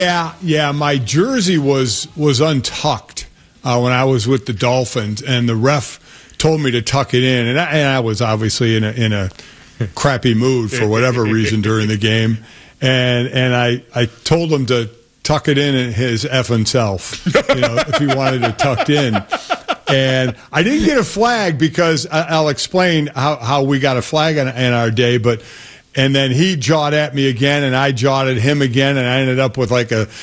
Yeah. My jersey was untucked when I was with the Dolphins, and the ref told me to tuck it in, and I was obviously in a crappy mood for whatever reason during the game, and I told him to tuck it in his effing self, if he wanted it tucked in. And I didn't get a flag because I'll explain how we got a flag in our day, and then he jawed at me again, and I jawed at him again, and I ended up with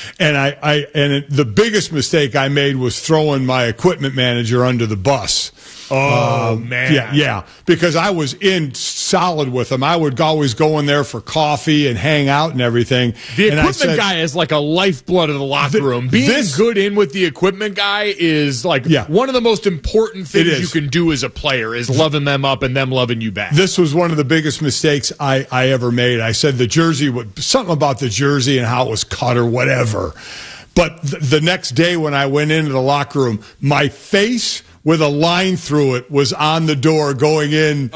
the biggest mistake I made was throwing my equipment manager under the bus. Oh, man. Yeah, because I was in solid with him. I would always go in there for coffee and hang out and everything. The equipment guy is like a lifeblood of the locker room. Being good in with the equipment guy is one of the most important things you can do as a player is loving them up and them loving you back. This was one of the biggest mistakes I ever made. I said the jersey, something about the jersey and how it was cut or whatever. But the next day when I went into the locker room, my face with a line through it was on the door going in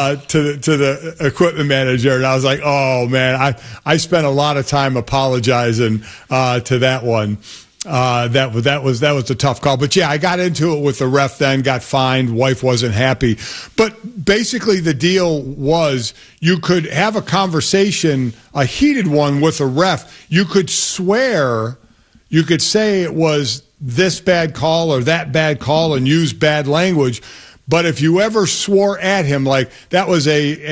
to the equipment manager, and I was like, oh man, I spent a lot of time apologizing to that one. That was a tough call, but yeah, I got into it with the ref. Then got fined. Wife wasn't happy, but basically the deal was you could have a conversation, a heated one with a ref. You could swear, you could say it was this bad call or that bad call and use bad language. But if you ever swore at him like that was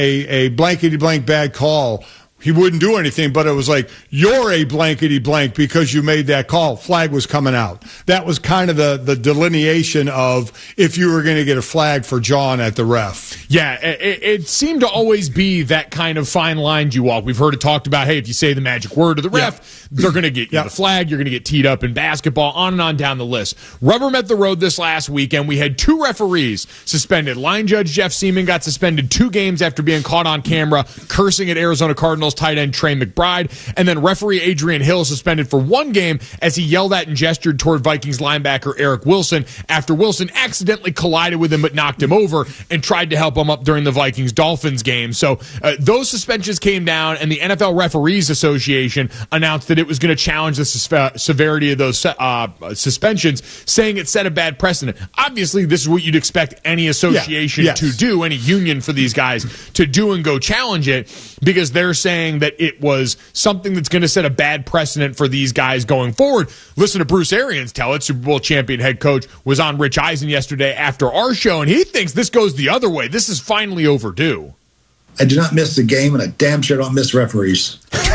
a blankety-blank bad call, he wouldn't do anything, but it was like, you're a blankety-blank because you made that call. Flag was coming out. That was kind of the delineation of if you were going to get a flag for jawing at the ref. Yeah, it seemed to always be that kind of fine line you walk. We've heard it talked about, hey, if you say the magic word to the ref, they're going to get you the flag. You're going to get teed up in basketball, on and on down the list. Rubber met the road this last weekend. We had 2 referees suspended. Line judge Jeff Seaman got suspended 2 games after being caught on camera cursing at Arizona Cardinals tight end Trey McBride, and then referee Adrian Hill suspended for 1 game as he yelled at and gestured toward Vikings linebacker Eric Wilson after Wilson accidentally collided with him but knocked him over and tried to help him up during the Vikings-Dolphins game. So those suspensions came down, and the NFL Referees Association announced that it was going to challenge the severity of those suspensions, saying it set a bad precedent. Obviously, this is what you'd expect any association to do, any union for these guys to do and go challenge it, because they're saying that it was something that's going to set a bad precedent for these guys going forward. Listen to Bruce Arians tell it. Super Bowl champion head coach was on Rich Eisen yesterday after our show, and he thinks this goes the other way. This is finally overdue. I do not miss the game, and I damn sure don't miss referees.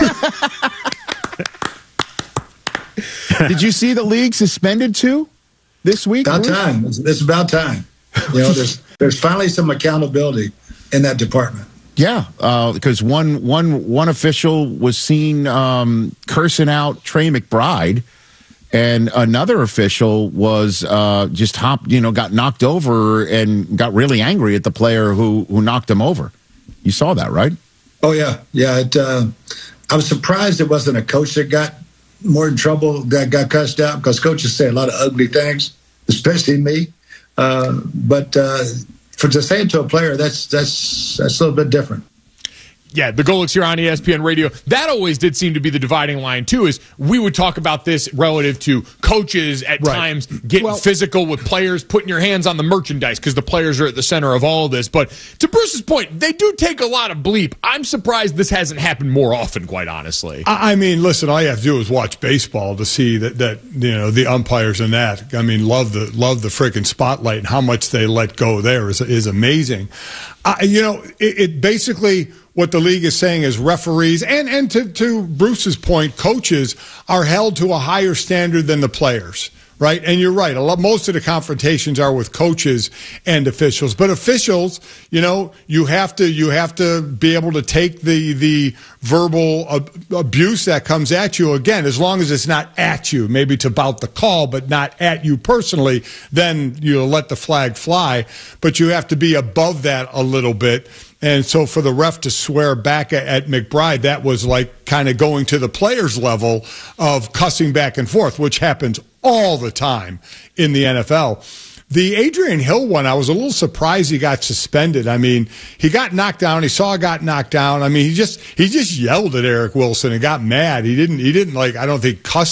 Did you see the league suspended too this week? About time. It's about time. There's finally some accountability in that department. Yeah, because one official was seen cursing out Trey McBride, and another official was got knocked over and got really angry at the player who knocked him over. You saw that, right? Oh yeah. I was surprised it wasn't a coach that got more in trouble, that got cussed out, because coaches say a lot of ugly things, especially me. But to say it to a player, that's a little bit different. Yeah, the Golics here on ESPN Radio. That always did seem to be the dividing line, too, is we would talk about this relative to coaches at times getting physical with players, putting your hands on the merchandise because the players are at the center of all of this. But to Bruce's point, they do take a lot of bleep. I'm surprised this hasn't happened more often, quite honestly. I mean, listen, all you have to do is watch baseball to see that the umpires and that. I mean, love the freaking spotlight, and how much they let go there is amazing. It basically, what the league is saying is referees and to Bruce's point, coaches are held to a higher standard than the players, right? And you're right. Most of the confrontations are with coaches and officials, but officials, you have to be able to take the verbal abuse that comes at you. Again, as long as it's not at you, maybe it's about the call, but not at you personally, then you'll let the flag fly. But you have to be above that a little bit. And so for the ref to swear back at McBride, that was like kind of going to the players' level of cussing back and forth, which happens all the time in the NFL. The Adrian Hill one, I was a little surprised he got suspended. I mean, he got knocked down. He saw got knocked down. I mean, he just yelled at Eric Wilson and got mad. He didn't like, I don't think, cuss